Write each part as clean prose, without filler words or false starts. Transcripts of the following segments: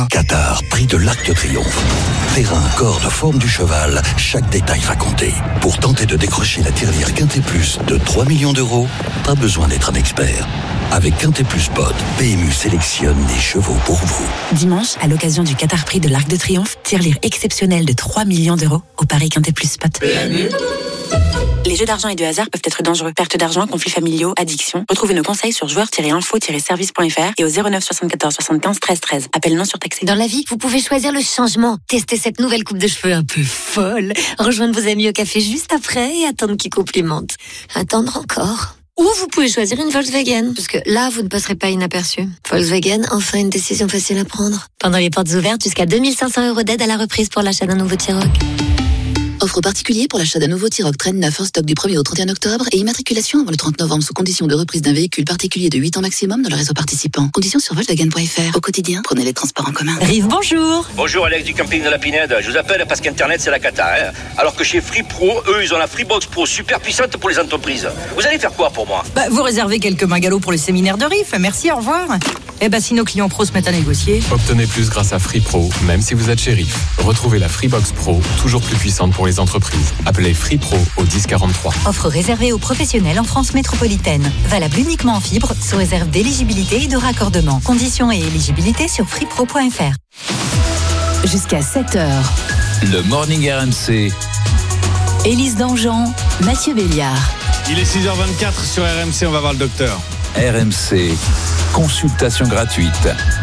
Qatar, prix de l'Arc de Triomphe. Terrain, corde, forme du cheval, chaque détail va compter. Pour tenter de décrocher la tirelire Quintet Plus de 3 millions d'euros, pas besoin d'être un expert. Avec Quintet Plus Pod, PMU sélectionne des chevaux pour vous. Dimanche, à l'occasion du Qatar Prix de l'Arc de Triomphe, tirelire exceptionnelle de 3 millions d'euros au Paris Quintet Plus Spot. PMU. Les jeux d'argent et de hasard peuvent être dangereux. Perte d'argent, conflits familiaux, addiction. Retrouvez nos conseils sur joueurs-info-service.fr et au 09 74 75 13 13. Appel non surtaxé. Dans la vie, vous pouvez choisir le changement. Testez cette nouvelle coupe de cheveux un peu folle. Rejoindre vos amis au café juste après et attendre qu'ils complimentent. Attendre encore. Ou vous pouvez choisir une Volkswagen, parce que là, vous ne passerez pas inaperçu. Volkswagen, enfin une décision facile à prendre. Pendant les portes ouvertes, jusqu'à 2500 € d'aide à la reprise pour l'achat d'un nouveau T-Roc. Offre particulier pour l'achat d'un nouveau T-Roc Train 9 en stock du 1er au 31 octobre et immatriculation avant le 30 novembre sous condition de reprise d'un véhicule particulier de 8 ans maximum dans le réseau participant. Conditions sur Volkswagen.fr. Au quotidien, prenez les transports en commun. Rive, bonjour. Bonjour Alex du camping de la Pinède. Je vous appelle parce qu'Internet c'est la cata. Alors que chez Free Pro, eux ils ont la Freebox Pro super puissante pour les entreprises. Vous allez faire quoi pour moi ? Vous réservez quelques magalots pour le séminaire de RIF. Merci, au revoir. Si nos clients pros se mettent à négocier. Obtenez plus grâce à Free Pro, même si vous êtes chez RIF. Retrouvez la Freebox Pro, toujours plus puissante pour les entreprises. Appelez Free Pro au 1043. Offre réservée aux professionnels en France métropolitaine. Valable uniquement en fibre, sous réserve d'éligibilité et de raccordement. Conditions et éligibilité sur freepro.fr. Jusqu'à 7h. Le Morning RMC. Élise Dangean, Mathieu Béliard. Il est 6h24 sur RMC, on va voir le docteur. RMC, consultation gratuite.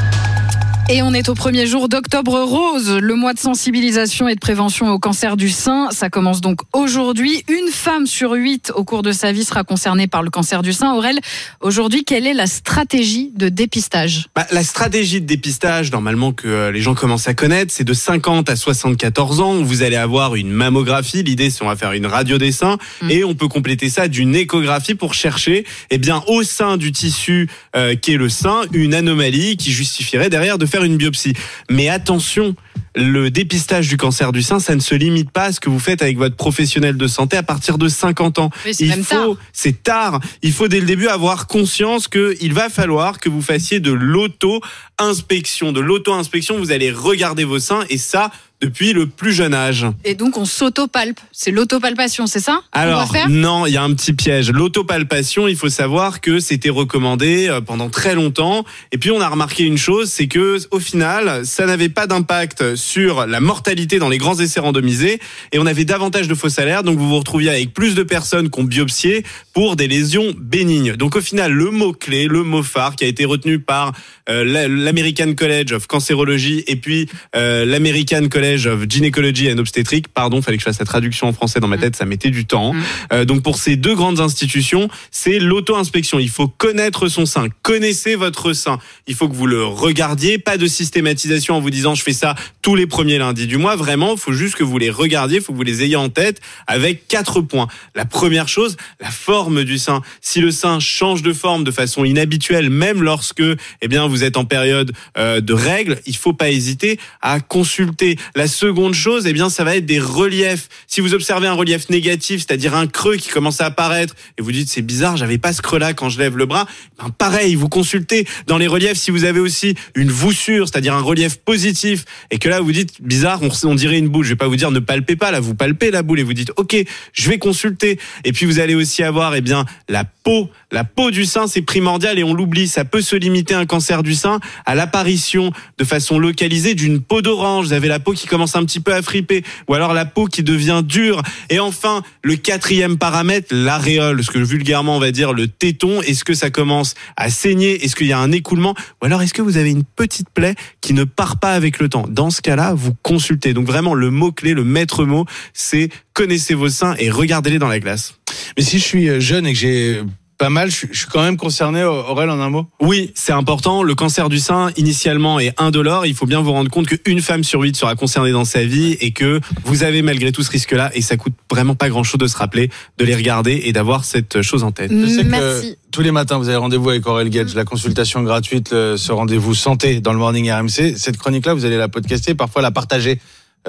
Et on est au premier jour d'Octobre Rose, le mois de sensibilisation et de prévention au cancer du sein. Ça commence donc aujourd'hui. Une femme sur 8 au cours de sa vie sera concernée par le cancer du sein. Aurel, aujourd'hui, quelle est la stratégie de dépistage ? La stratégie de dépistage, normalement, que les gens commencent à connaître, c'est de 50 à 74 ans. Vous allez avoir une mammographie. L'idée, c'est on va faire une radio des seins. Et on peut compléter ça d'une échographie pour chercher, au sein du tissu qui est le sein, une anomalie qui justifierait derrière de faire une biopsie. Mais attention, le dépistage du cancer du sein, ça ne se limite pas à ce que vous faites avec votre professionnel de santé à partir de 50 ans. Oui, c'est tard. Il faut dès le début avoir conscience qu'il va falloir que vous fassiez de l'auto-inspection. Vous allez regarder vos seins et ça, depuis le plus jeune âge. Et donc on s'autopalpe, c'est l'autopalpation, c'est ça ? Alors non, il y a un petit piège. L'autopalpation, il faut savoir que c'était recommandé pendant très longtemps. Et puis on a remarqué une chose, c'est que au final, ça n'avait pas d'impact sur la mortalité dans les grands essais randomisés. Et on avait davantage de fausses alertes, donc vous vous retrouviez avec plus de personnes qui ont biopsié pour des lésions bénignes. Donc au final, le mot-clé, le mot phare qui a été retenu par l'American College of Cancerology et puis l'American College of Gynecology and Obstetrics, fallait que je fasse la traduction en français dans ma tête, ça mettait du temps. Donc pour ces deux grandes institutions, c'est l'auto-inspection. Il faut connaître son sein, connaissez votre sein. Il faut que vous le regardiez, pas de systématisation en vous disant je fais ça tous les premiers lundis du mois. Vraiment, il faut juste que vous les regardiez, il faut que vous les ayez en tête avec 4 points. La première chose, la forme du sein. Si le sein change de forme de façon inhabituelle, même lorsque vous êtes en période de règles, il faut pas hésiter à consulter. La seconde chose, ça va être des reliefs. Si vous observez un relief négatif, c'est-à-dire un creux qui commence à apparaître, et vous dites c'est bizarre, j'avais pas ce creux-là quand je lève le bras, pareil, vous consultez. Dans les reliefs, si vous avez aussi une voussure, c'est-à-dire un relief positif, et que là vous dites bizarre, on dirait une boule. Je vais pas vous dire ne palpez pas, là vous palpez la boule et vous dites ok, je vais consulter. Et puis vous allez aussi avoir la peau. La peau du sein, c'est primordial et on l'oublie. Ça peut se limiter un cancer du sein à l'apparition de façon localisée d'une peau d'orange. Vous avez la peau qui commence un petit peu à friper ou alors la peau qui devient dure. Et enfin, le 4e paramètre, l'aréole, ce que vulgairement on va dire le téton. Est-ce que ça commence à saigner ? Est-ce qu'il y a un écoulement ? Ou alors est-ce que vous avez une petite plaie qui ne part pas avec le temps ? Dans ce cas-là, vous consultez. Donc vraiment, le mot-clé, le maître mot, c'est connaissez vos seins et regardez-les dans la glace. Mais si je suis jeune et que j'ai pas mal, je suis quand même concerné, Aurel, en un mot ? Oui, c'est important. Le cancer du sein, initialement, est indolore. Il faut bien vous rendre compte qu'une femme sur 8 sera concernée dans sa vie et que vous avez malgré tout ce risque-là et ça coûte vraiment pas grand-chose de se rappeler, de les regarder et d'avoir cette chose en tête. Je sais que tous les matins, vous avez rendez-vous avec Aurel Gage, la consultation gratuite, ce rendez-vous santé dans le Morning RMC. Cette chronique-là, vous allez la podcaster, parfois la partager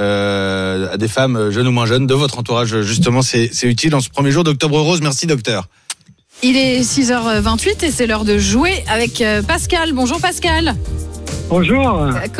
à des femmes jeunes ou moins jeunes de votre entourage. Justement, c'est utile en ce premier jour d'Octobre Rose. Merci, docteur. Il est 6h28 et c'est l'heure de jouer avec Pascal. Bonjour Pascal. Bonjour.